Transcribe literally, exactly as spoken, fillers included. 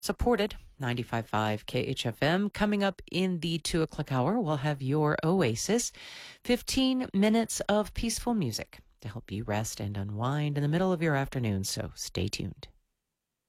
supported ninety-five point five K H F M. Coming up in the two o'clock hour, we'll have your Oasis, fifteen minutes of peaceful music to help you rest and unwind in the middle of your afternoon, so stay tuned.